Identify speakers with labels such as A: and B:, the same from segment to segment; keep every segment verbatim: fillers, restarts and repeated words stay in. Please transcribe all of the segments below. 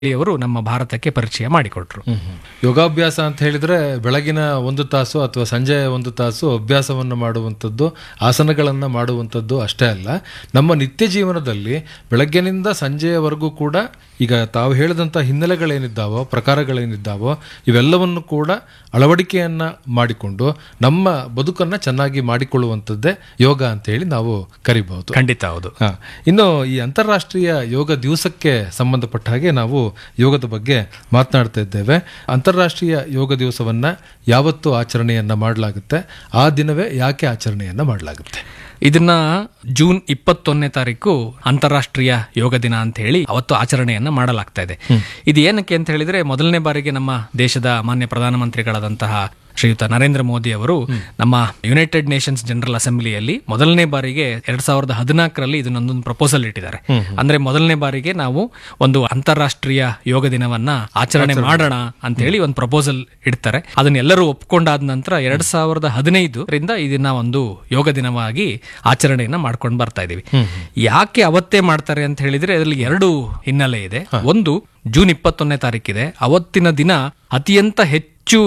A: ಅವರು ನಮ್ಮ ಭಾರತಕ್ಕೆ ಪರಿಚಯ ಮಾಡಿಕೊಟ್ರು.
B: ಯೋಗಾಭ್ಯಾಸ ಅಂತ ಹೇಳಿದ್ರೆ ಬೆಳಗಿನ ಒಂದು ತಾಸು ಅಥವಾ ಸಂಜೆ ಒಂದು ತಾಸು ಅಭ್ಯಾಸವನ್ನು ಮಾಡುವಂಥದ್ದು, ಆಸನಗಳನ್ನು ಮಾಡುವಂಥದ್ದು ಅಷ್ಟೇ ಅಲ್ಲ, ನಮ್ಮ ನಿತ್ಯ ಜೀವನದಲ್ಲಿ ಬೆಳಗ್ಗಿನಿಂದ ಸಂಜೆಯವರೆಗೂ ಕೂಡ ಈಗ ತಾವು ಹೇಳಿದಂಥ ಹಿನ್ನೆಲೆಗಳೇನಿದ್ದಾವೋ, ಪ್ರಕಾರಗಳೇನಿದ್ದಾವೋ ಇವೆಲ್ಲವನ್ನು ಕೂಡ ಅಳವಡಿಕೆಯನ್ನು ಮಾಡಿಕೊಂಡು ನಮ್ಮ ಬದುಕನ್ನು ಚೆನ್ನಾಗಿ ಮಾಡಿಕೊಳ್ಳುವಂಥದ್ದೇ ಯೋಗ ಅಂತ ಹೇಳಿ ನಾವು ಕರಿಬಹುದು.
A: ಖಂಡಿತ ಹೌದು.
B: ಇನ್ನು ಈ ಅಂತಾರಾಷ್ಟ್ರೀಯ ಯೋಗ ದಿವಸಕ್ಕೆ ಸಂಬಂಧಪಟ್ಟ ಹಾಗೆ ನಾವು ಯೋಗದ ಬಗ್ಗೆ ಮಾತನಾಡ್ತಾ ಇದ್ದೇವೆ. ಅಂತಾರಾಷ್ಟ್ರೀಯ ಯೋಗ ದಿವಸವನ್ನ ಯಾವತ್ತು ಆಚರಣೆಯನ್ನ ಮಾಡಲಾಗುತ್ತೆ, ಆ ದಿನವೇ ಯಾಕೆ ಆಚರಣೆಯನ್ನ ಮಾಡಲಾಗುತ್ತೆ?
A: ಇದನ್ನ ಜೂನ್ ಇಪ್ಪತ್ತೊಂದನೇ ತಾರೀಕು ಅಂತಾರಾಷ್ಟ್ರೀಯ ಯೋಗ ದಿನ ಅಂತ ಹೇಳಿ ಅವತ್ತು ಆಚರಣೆಯನ್ನ ಮಾಡಲಾಗ್ತಾ ಇದೆ. ಇದು ಏನಕ್ಕೆ ಅಂತ ಹೇಳಿದ್ರೆ, ಮೊದಲನೇ ಬಾರಿಗೆ ನಮ್ಮ ದೇಶದ ಮಾನ್ಯ ಪ್ರಧಾನಮಂತ್ರಿಗಳಾದಂತಹ ಶ್ರೀಯುತ ನರೇಂದ್ರ ಮೋದಿ ಅವರು ನಮ್ಮ ಯುನೈಟೆಡ್ ನೇಷನ್ಸ್ ಜನರಲ್ ಅಸೆಂಬ್ಲಿಯಲ್ಲಿ ಮೊದಲನೇ ಬಾರಿಗೆ ಎರಡ್ ಸಾವಿರದ ಹದಿನಾಲ್ಕರಲ್ಲಿ ಇದನ್ನೊಂದೊಂದು ಪ್ರಪೋಸಲ್ ಇಟ್ಟಿದ್ದಾರೆ. ಅಂದ್ರೆ ಮೊದಲನೇ ಬಾರಿಗೆ ನಾವು ಒಂದು ಅಂತಾರಾಷ್ಟ್ರೀಯ ಯೋಗ ದಿನವನ್ನ ಆಚರಣೆ ಮಾಡೋಣ ಅಂತ ಹೇಳಿ ಒಂದು ಪ್ರಪೋಸಲ್ ಇಡ್ತಾರೆ. ಅದನ್ನೆಲ್ಲರೂ ಒಪ್ಕೊಂಡಾದ ನಂತರ ಎರಡ್ ಸಾವಿರದ ಹದಿನೈದರಿಂದ ಇದನ್ನ ಒಂದು ಯೋಗ ದಿನವಾಗಿ ಆಚರಣೆಯನ್ನ ಮಾಡ್ಕೊಂಡು ಬರ್ತಾ ಇದೀವಿ. ಯಾಕೆ ಅವತ್ತೇ ಮಾಡ್ತಾರೆ ಅಂತ ಹೇಳಿದ್ರೆ ಅದರಲ್ಲಿ ಎರಡು ಹಿನ್ನೆಲೆ ಇದೆ. ಒಂದು, ಜೂನ್ ಇಪ್ಪತ್ತೊಂದನೇ ತಾರೀಕಿದೆ, ಅವತ್ತಿನ ದಿನ ಅತ್ಯಂತ ಹೆಚ್ಚು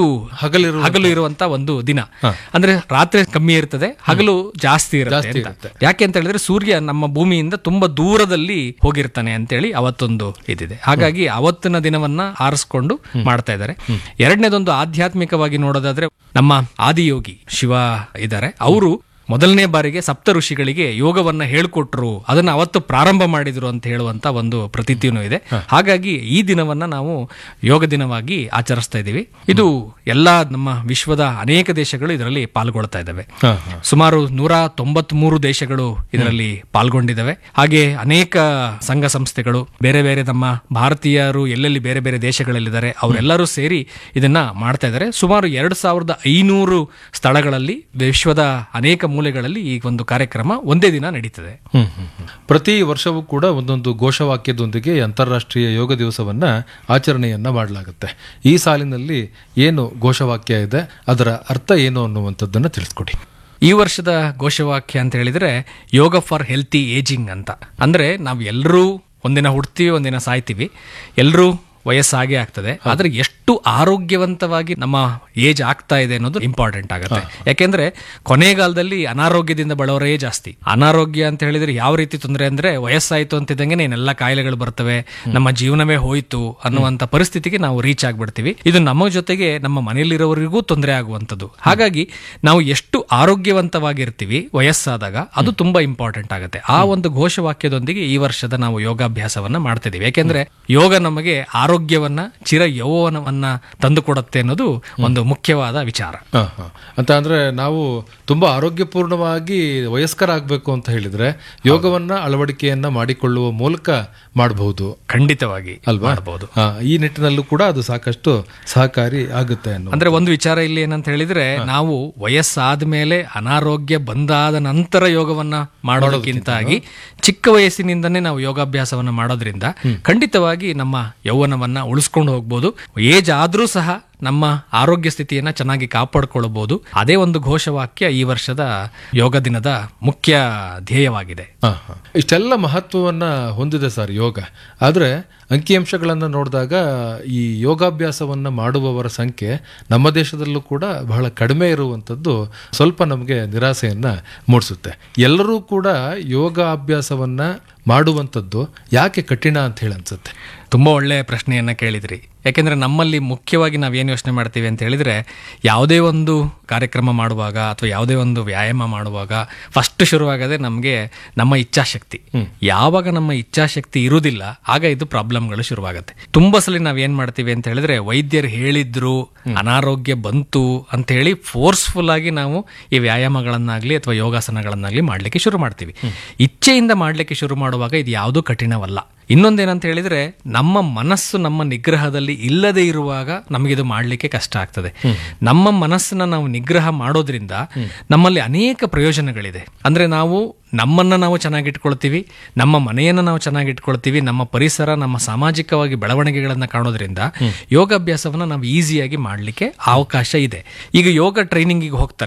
A: ಹಗಲು ಹಗಲು ಇರುವಂತ ಒಂದು ದಿನ. ಅಂದ್ರೆ ರಾತ್ರಿ ಕಮ್ಮಿ ಇರ್ತದೆ, ಹಗಲು ಜಾಸ್ತಿ ಇರುತ್ತೆ. ಯಾಕೆ ಅಂತ ಹೇಳಿದ್ರೆ ಸೂರ್ಯ ನಮ್ಮ ಭೂಮಿಯಿಂದ ತುಂಬಾ ದೂರದಲ್ಲಿ ಹೋಗಿರ್ತಾನೆ ಅಂತೇಳಿ ಅವತ್ತೊಂದು ಇದಿದೆ. ಹಾಗಾಗಿ ಅವತ್ತಿನ ದಿನವನ್ನ ಆರಿಸ್ಕೊಂಡು ಮಾಡ್ತಾ ಇದ್ದಾರೆ. ಎರಡನೇದೊಂದು ಆಧ್ಯಾತ್ಮಿಕವಾಗಿ ನೋಡೋದಾದ್ರೆ, ನಮ್ಮ ಆದಿಯೋಗಿ ಶಿವ ಇದ್ದಾರೆ, ಅವರು ಮೊದಲನೇ ಬಾರಿಗೆ ಸಪ್ತ ಋಷಿಗಳಿಗೆ ಯೋಗವನ್ನ ಹೇಳ್ಕೊಟ್ರು, ಅದನ್ನ ಅವತ್ತು ಪ್ರಾರಂಭ ಮಾಡಿದ್ರು ಅಂತ ಹೇಳುವಂತ ಒಂದು ಪ್ರತೀತಿಯೂ ಇದೆ. ಹಾಗಾಗಿ ಈ ದಿನವನ್ನ ನಾವು ಯೋಗ ದಿನವಾಗಿ ಆಚರಿಸ್ತಾ ಇದ್ದೀವಿ. ಇದು ಎಲ್ಲಾ ನಮ್ಮ ವಿಶ್ವದ ಅನೇಕ ದೇಶಗಳು ಇದರಲ್ಲಿ ಪಾಲ್ಗೊಳ್ತಾ ಇದ್ದಾವೆ. ಸುಮಾರು ನೂರ ತೊಂಬತ್ ಮೂರು ದೇಶಗಳು ಇದರಲ್ಲಿ ಪಾಲ್ಗೊಂಡಿದ್ದಾವೆ. ಹಾಗೆ ಅನೇಕ ಸಂಘ ಸಂಸ್ಥೆಗಳು, ಬೇರೆ ಬೇರೆ ನಮ್ಮ ಭಾರತೀಯರು ಎಲ್ಲೆಲ್ಲಿ ಬೇರೆ ಬೇರೆ ದೇಶಗಳಲ್ಲಿದ್ದಾರೆ ಅವರೆಲ್ಲರೂ ಸೇರಿ ಇದನ್ನ ಮಾಡ್ತಾ ಇದ್ದಾರೆ. ಸುಮಾರು ಎರಡು ಸಾವಿರದ ಐನೂರು ಸ್ಥಳಗಳಲ್ಲಿ ವಿಶ್ವದ ಅನೇಕ ಮೂಲೆಗಳಲ್ಲಿ ಈ ಒಂದು ಕಾರ್ಯಕ್ರಮ ಒಂದೇ ದಿನ ನಡೀತದೆ.
B: ಪ್ರತಿ ವರ್ಷವೂ ಕೂಡ ಒಂದೊಂದು ಘೋಷವಾಕ್ಯದೊಂದಿಗೆ ಅಂತಾರಾಷ್ಟ್ರೀಯ ಯೋಗ ದಿವಸವನ್ನ ಆಚರಣೆಯನ್ನ ಮಾಡಲಾಗುತ್ತೆ. ಈ ಸಾಲಿನಲ್ಲಿ ಏನು ಘೋಷವಾಕ್ಯ ಇದೆ, ಅದರ ಅರ್ಥ ಏನು ಅನ್ನುವಂಥದ್ದನ್ನ ತಿಳಿಸ್ಕೊಡಿ.
A: ಈ ವರ್ಷದ ಘೋಷವಾಕ್ಯ ಅಂತ ಹೇಳಿದ್ರೆ ಯೋಗ ಫಾರ್ ಹೆಲ್ತಿ ಏಜಿಂಗ್ ಅಂತ. ಅಂದ್ರೆ ನಾವು ಎಲ್ಲರೂ ಒಂದಿನ ಹುಡ್ತೀವಿ, ಒಂದಿನ ಸಾಯ್ತೀವಿ, ಎಲ್ಲರೂ ವಯಸ್ಸಾಗೆ ಆಗ್ತದೆ. ಆದ್ರೆ ಎಷ್ಟು ಆರೋಗ್ಯವಂತವಾಗಿ ನಮ್ಮ ಏಜ್ ಆಗ್ತಾ ಇದೆ ಅನ್ನೋದು ಇಂಪಾರ್ಟೆಂಟ್ ಆಗುತ್ತೆ. ಯಾಕೆಂದ್ರೆ ಕೊನೆಗಾಲದಲ್ಲಿ ಅನಾರೋಗ್ಯದಿಂದ ಬಳೋರೇ ಜಾಸ್ತಿ. ಅನಾರೋಗ್ಯ ಅಂತ ಹೇಳಿದ್ರೆ ಯಾವ ರೀತಿ ತೊಂದರೆ ಅಂದ್ರೆ, ವಯಸ್ಸಾಯ್ತು ಅಂತಿದ್ದಂಗೆ ಏನೆಲ್ಲ ಕಾಯಿಲೆಗಳು ಬರ್ತವೆ, ನಮ್ಮ ಜೀವನವೇ ಹೋಯ್ತು ಅನ್ನುವಂತ ಪರಿಸ್ಥಿತಿಗೆ ನಾವು ರೀಚ್ ಆಗ್ಬಿಡ್ತೀವಿ. ಇದು ನಮ್ಮ ಜೊತೆಗೆ ನಮ್ಮ ಮನೆಯಲ್ಲಿರೋವರಿಗೂ ತೊಂದರೆ ಆಗುವಂಥದ್ದು. ಹಾಗಾಗಿ ನಾವು ಎಷ್ಟು ಆರೋಗ್ಯವಂತವಾಗಿರ್ತೀವಿ ವಯಸ್ಸಾದಾಗ, ಅದು ತುಂಬಾ ಇಂಪಾರ್ಟೆಂಟ್ ಆಗುತ್ತೆ. ಆ ಒಂದು ಘೋಷವಾಕ್ಯದೊಂದಿಗೆ ಈ ವರ್ಷದ ನಾವು ಯೋಗಾಭ್ಯಾಸವನ್ನ ಮಾಡ್ತಿದೀವಿ. ಯಾಕೆಂದ್ರೆ ಯೋಗ ನಮಗೆ ಆರೋಗ್ಯವನ್ನ, ಚಿರ ಯೌವನವನ್ನ ತಂದುಕೊಡುತ್ತೆ ಅನ್ನೋದು ಒಂದು ಮುಖ್ಯವಾದ ವಿಚಾರ.
B: ಅಂತ ಅಂದ್ರೆ ನಾವು ತುಂಬಾ ಆರೋಗ್ಯಪೂರ್ಣವಾಗಿ ವಯಸ್ಕರಾಗಬೇಕು ಅಂತ ಹೇಳಿದ್ರೆ ಯೋಗವನ್ನ ಅಳವಡಿಕೆಯನ್ನ ಮಾಡಿಕೊಳ್ಳುವ ಮೂಲಕ ಮಾಡಬಹುದು.
A: ಖಂಡಿತವಾಗಿ
B: ಅಲ್ವಾ? ಈ ನಿಟ್ಟಿನಲ್ಲೂ ಕೂಡ ಅದು ಸಾಕಷ್ಟು ಸಹಕಾರಿ ಆಗುತ್ತೆ.
A: ಅಂದ್ರೆ ಒಂದು ವಿಚಾರ ಇಲ್ಲಿ ಏನಂತ ಹೇಳಿದ್ರೆ, ನಾವು ವಯಸ್ಸಾದ ಮೇಲೆ ಅನಾರೋಗ್ಯ ಬಂದಾದ ನಂತರ ಯೋಗವನ್ನ ಮಾಡೋದಕ್ಕಿಂತಾಗಿ ಚಿಕ್ಕ ವಯಸ್ಸಿನಿಂದನೇ ನಾವು ಯೋಗಾಭ್ಯಾಸವನ್ನ ಮಾಡೋದ್ರಿಂದ ಖಂಡಿತವಾಗಿ ನಮ್ಮ ಯೌವನವನ್ನ ಉಳಿಸ್ಕೊಂಡು ಹೋಗ್ಬೋದು. ಏಜ್ ಆದ್ರೂ ಸಹ ನಮ್ಮ ಆರೋಗ್ಯ ಸ್ಥಿತಿಯನ್ನ ಚೆನ್ನಾಗಿ ಕಾಪಾಡಿಕೊಳ್ಳಬಹುದು. ಅದೇ ಒಂದು ಘೋಷವಾಕ್ಯ ಈ ವರ್ಷದ ಯೋಗ ದಿನದ ಮುಖ್ಯ ಧ್ಯೇಯವಾಗಿದೆ.
B: ಇಷ್ಟೆಲ್ಲ ಮಹತ್ವವನ್ನ ಹೊಂದಿದೆ ಸರ್ ಯೋಗ. ಆದ್ರೆ ಅಂಕಿಅಂಶಗಳನ್ನು ನೋಡಿದಾಗ ಈ ಯೋಗಾಭ್ಯಾಸವನ್ನ ಮಾಡುವವರ ಸಂಖ್ಯೆ ನಮ್ಮ ದೇಶದಲ್ಲೂ ಕೂಡ ಬಹಳ ಕಡಿಮೆ ಇರುವಂಥದ್ದು ಸ್ವಲ್ಪ ನಮಗೆ ನಿರಾಸೆಯನ್ನ ಮೂಡಿಸುತ್ತೆ. ಎಲ್ಲರೂ ಕೂಡ ಯೋಗಾಭ್ಯಾಸವನ್ನ ಮಾಡುವಂಥದ್ದು ಯಾಕೆ ಕಠಿಣ ಅಂತ ಹೇಳಿ ಅನ್ಸುತ್ತೆ?
A: ತುಂಬಾ ಒಳ್ಳೆಯ ಪ್ರಶ್ನೆಯನ್ನ ಕೇಳಿದ್ರಿ. ಯಾಕೆಂದ್ರೆ ನಮ್ಮಲ್ಲಿ ಮುಖ್ಯವಾಗಿ ನಾವೇನು ಯೋಚನೆ ಮಾಡ್ತೀವಿ ಅಂತ ಹೇಳಿದ್ರೆ, ಯಾವುದೇ ಒಂದು ಕಾರ್ಯಕ್ರಮ ಮಾಡುವಾಗ ಅಥವಾ ಯಾವುದೇ ಒಂದು ವ್ಯಾಯಾಮ ಮಾಡುವಾಗ ಫಸ್ಟ್ ಶುರುವಾಗದೆ ನಮಗೆ ನಮ್ಮ ಇಚ್ಛಾಶಕ್ತಿ. ಯಾವಾಗ ನಮ್ಮ ಇಚ್ಛಾಶಕ್ತಿ ಇರುವುದಿಲ್ಲ ಆಗ ಇದು ಪ್ರಾಬ್ಲಮ್ಗಳು ಶುರುವಾಗುತ್ತೆ. ತುಂಬಾ ಸಲ ನಾವೇನ್ ಮಾಡ್ತೀವಿ ಅಂತ ಹೇಳಿದ್ರೆ, ವೈದ್ಯರು ಹೇಳಿದ್ರು, ಅನಾರೋಗ್ಯ ಬಂತು ಅಂತ ಹೇಳಿ ಫೋರ್ಸ್ಫುಲ್ ಆಗಿ ನಾವು ಈ ವ್ಯಾಯಾಮಗಳನ್ನಾಗ್ಲಿ ಅಥವಾ ಯೋಗಾಸನಗಳನ್ನಾಗ್ಲಿ ಮಾಡ್ಲಿಕ್ಕೆ ಶುರು ಮಾಡ್ತೀವಿ. ಇಚ್ಛೆಯಿಂದ ಮಾಡ್ಲಿಕ್ಕೆ ಶುರು ಮಾಡುವಾಗ ಇದು ಯಾವುದೂ ಕಠಿಣವಲ್ಲ. ಇನ್ನೊಂದೇನಂತ ಹೇಳಿದ್ರೆ, ನಮ್ಮ ಮನಸ್ಸು ನಮ್ಮ ನಿಗ್ರಹದಲ್ಲಿ ಇಲ್ಲದೆ ಇರುವಾಗ ನಮಗಿದು ಮಾಡ್ಲಿಕ್ಕೆ ಕಷ್ಟ ಆಗ್ತದೆ. ನಮ್ಮ ಮನಸ್ಸನ್ನ ನಾವು ನಿಗ್ರಹ ಮಾಡೋದ್ರಿಂದ ನಮ್ಮಲ್ಲಿ ಅನೇಕ ಪ್ರಯೋಜನಗಳಿದೆ. ಅಂದ್ರೆ ನಾವು ನಮ್ಮನ್ನ ನಾವು ಚೆನ್ನಾಗಿಟ್ಕೊಳ್ತೀವಿ, ನಮ್ಮ ಮನೆಯನ್ನ ನಾವು ಚೆನ್ನಾಗಿಟ್ಕೊಳ್ತೀವಿ, ನಮ್ಮ ಪರಿಸರ, ನಮ್ಮ ಸಾಮಾಜಿಕವಾಗಿ ಬೆಳವಣಿಗೆಗಳನ್ನ ಕಾಣೋದ್ರಿಂದ ಯೋಗಾಭ್ಯಾಸವನ್ನ ನಾವು ಈಸಿಯಾಗಿ ಮಾಡ್ಲಿಕ್ಕೆ ಅವಕಾಶ ಇದೆ. ಈಗ ಯೋಗ ಟ್ರೈನಿಂಗಿಗೆ ಹೋಗ್ತಾರೆ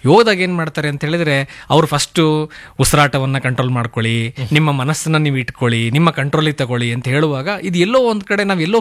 A: ಯೋಗದಾಗ ಏನ್ ಮಾಡ್ತಾರೆ ಅಂತ ಹೇಳಿದ್ರೆ ಅವ್ರು ಫಸ್ಟ್ ಉಸಿರಾಟವನ್ನ ಕಂಟ್ರೋಲ್ ಮಾಡ್ಕೊಳ್ಳಿ, ನಿಮ್ಮ ಮನಸ್ಸನ್ನ ನೀವು ಇಟ್ಕೊಳ್ಳಿ, ನಿಮ್ಮ ಕಂಟ್ರೋಲಿಗೆ ತಗೊಳ್ಳಿ ಅಂತ ಹೇಳುವಾಗ ಇದು ಎಲ್ಲೋ ಒಂದ್ ಕಡೆ ನಾವ್ ಎಲ್ಲೋ